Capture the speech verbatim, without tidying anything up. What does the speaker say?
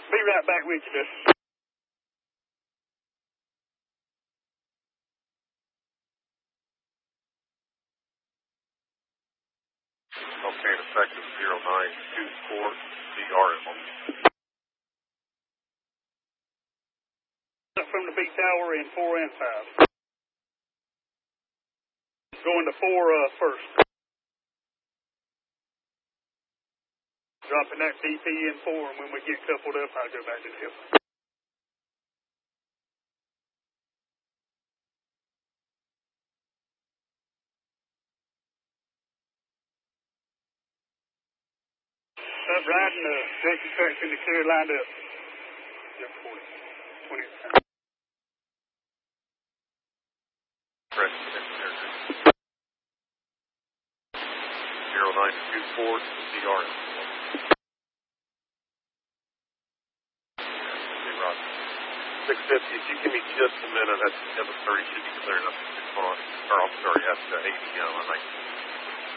Be right back with you, Dusty. Okay, effective zero nine two four, C R M. From the B tower in four and five. Going to four uh, first. Dropping that D P in four, and when we get coupled up, I'll go back to the hill. Up riding the Jason tracks in the clear lined up. Yep, forty. twenty. Press zero nine two four, C R M. six fifty, if you give me just a minute, that's seven thirty should be clear enough to respond. Or I'm sorry, that's uh, eighty, you know, I think.